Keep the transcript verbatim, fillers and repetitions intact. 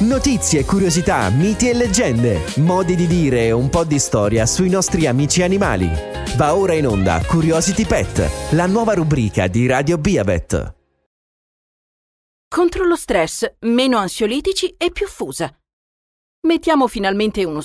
Notizie, curiosità, miti e leggende, modi di dire e un po' di storia sui nostri amici animali. Va ora in onda Curiosity Pet, la nuova rubrica di Radio Biabet. Contro lo stress, meno ansiolitici e più fusa. Mettiamo finalmente uno